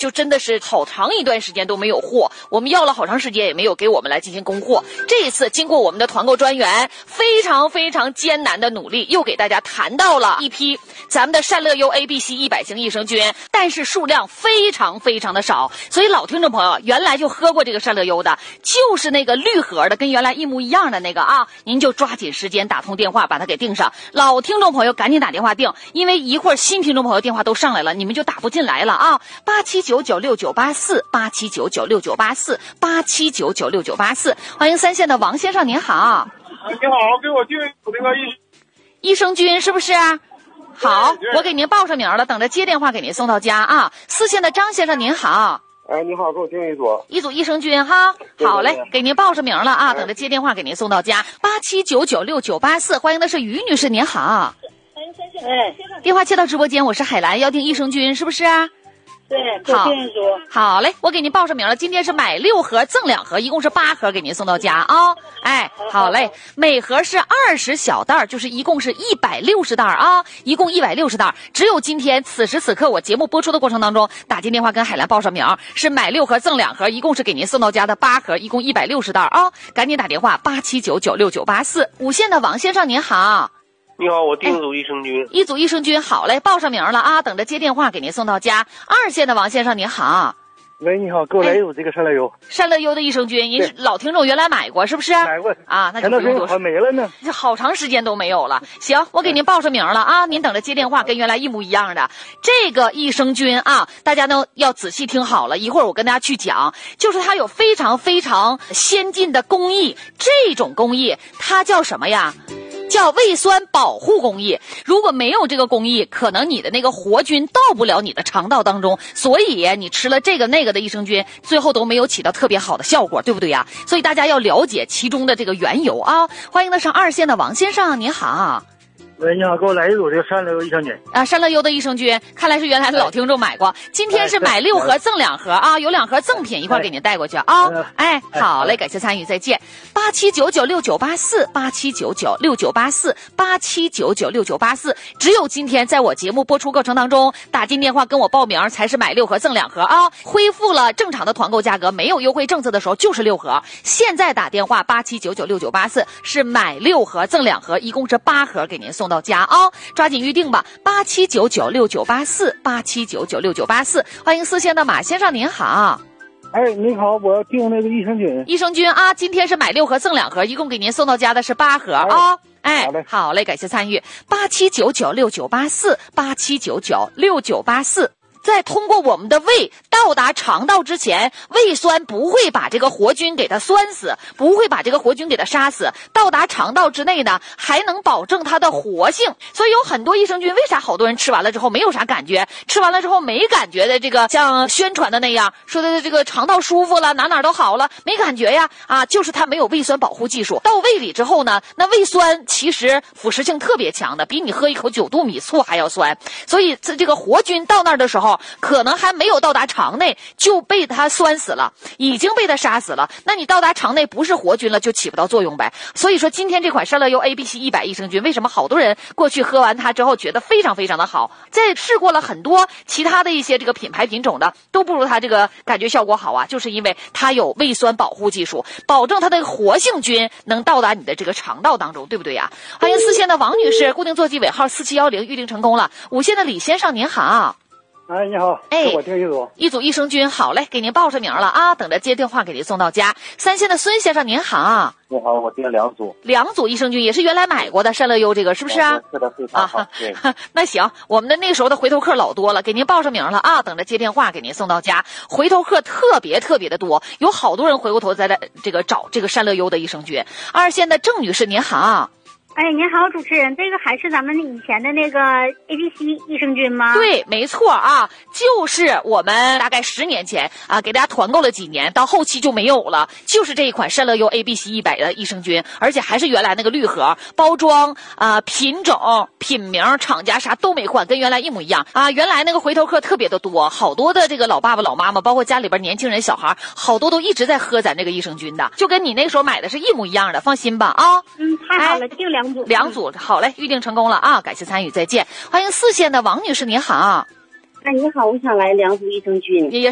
就真的是好长一段时间都没有货，我们要了好长时间也没有给我们来进行供货。这一次经过我们的团购专员非常非常艰难的努力，又给大家谈到了一批咱们的善乐优 ABC 100型益生菌，但是数量非常非常的少，所以老听众朋友原来就喝过这个善乐优的，就是那个绿盒的，跟原来一模一样的那个啊，您就抓紧时间打通电话把它给订上。老听众朋友赶紧打电话订，因为一会儿新听众朋友电话都上来了，你们就打不进来了啊！87996984，87996984，87996984，欢迎3线的王先生，您好。 你好，给我订那个益生菌是不是？好，我给您报上名了，等着接电话给您送到家啊。4线的张先生您好。 哎，你好，给我订一组益生菌哈。好嘞，给您报上名了啊，等着接电话给您送到家。87996984，欢迎的是于女士，您好。 哎， 电话接到直播间，我是海兰，要订益生菌是不是啊？ 对， 好订一组。 好嘞，我给您报上名了，今天是买6盒赠2盒，一共是8盒给您送到家啊。哎，好嘞，每盒是20小袋，就是一共是160袋啊，一共160袋。只有今天此时此刻我节目播出的过程当中，打进电话跟海兰报上名，是买6盒赠2盒，一共是给您送到家的8盒，一共160袋啊。赶紧打电话87996984，5线的王先生您好。 你好，我订一组益生菌。 一组益生菌，好嘞，报上名了啊，等着接电话给您送到家。2线的王先生您好。 喂，你好，给我来一组这个善乐优。 善乐优的益生菌，您老听众原来买过是不是？ 买过啊，那就不用多说。 没了呢， 这好长时间都没有了。行，我给您报上名了啊，您等着接电话，跟原来一模一样的。这个益生菌啊，大家呢要仔细听好了，一会儿我跟大家去讲，就是它有非常非常先进的工艺，这种工艺它叫什么呀？叫胃酸保护工艺。如果没有这个工艺，可能你的那个活菌到不了你的肠道当中，所以你吃了这个那个的益生菌，最后都没有起到特别好的效果，对不对呀？所以大家要了解其中的这个缘由啊。欢迎的上2线的王先生，您好。 喂，你好，给我来一组这个善乐优益生菌。 啊，善乐优的益生菌，看来是原来的老听众买过。今天是买6盒赠2盒啊，有2盒赠品一块给您带过去啊。哎，好嘞，感谢参与，再见。87996984，87996984，87996984，只有今天在我节目播出过程当中打进电话跟我报名，才是买6盒赠2盒啊。恢复了正常的团购价格，没有优惠政策的时候就是6盒。现在打电话87996984是买6盒赠2盒，一共是8盒给您送到家啊，抓紧预定吧！87996984，87996984，欢迎4线的马先生，您好。 哎，你好，我要订那个益生菌。 益生菌啊，今天是买6盒赠2盒，一共给您送到家的是8盒啊。哎，好嘞，感谢参与。87996984，87996984。在通过我们的胃到达肠道之前，胃酸不会把这个活菌给它酸死，不会把这个活菌给它杀死，到达肠道之内呢，还能保证它的活性。所以有很多益生菌，为啥好多人吃完了之后没有啥感觉，吃完了之后没感觉的，这个像宣传的那样说的这个肠道舒服了，哪都好了，没感觉呀？啊，就是它没有胃酸保护技术。到胃里之后呢，那胃酸其实腐蚀性特别强的，比你喝一口9度米醋还要酸。所以这个活菌到那儿的时候，可能还没有到达肠内就被它酸死了，已经被它杀死了。那你到达肠内不是活菌了，就起不到作用呗。所以说今天这款善乐优 ABC 100益生菌，为什么好多人过去喝完它之后觉得非常非常的好，在试过了很多其他的一些这个品牌品种的，都不如它这个感觉效果好啊，就是因为它有胃酸保护技术，保证它的活性菌能到达你的这个肠道当中，对不对呀？欢迎4线的王女士，固定座机尾号4710，预定成功了。5线的李先生您好。 哎，你好， 哎， 我订一组益生菌，好嘞，给您报上名了啊，等着接电话给您送到家。3线的孙先生您好。 你好，我订了2组 ，2组益生菌，也是原来买过的善乐优这个是不是啊？ 是的，非常好。对， 那行，我们的那时候的回头客老多了，给您报上名了啊，等着接电话给您送到家。回头客特别的多，有好多人回过头再来这个找这个善乐优的益生菌。2线的郑女士您好。 哎，您好，主持人，这个还是咱们以前的那个 ABC 益生菌吗？ 对，没错啊，就是我们大概10年前啊，给大家团购了几年，到后期就没有了，就是这一款善乐优 ABC 100的益生菌，而且还是原来那个绿盒，包装品种、品名、厂家啥都没换，跟原来一模一样啊。原来那个回头客特别的多，好多的这个老爸爸、老妈妈，包括家里边年轻人、小孩，好多都一直在喝咱这个益生菌的，就跟你那时候买的是一模一样的，放心吧啊。 太好了，订2组， 好嘞，预定成功了啊！感谢参与，再见。欢迎4线的王女士，您好。 哎，你好，我想来2组益生菌。 也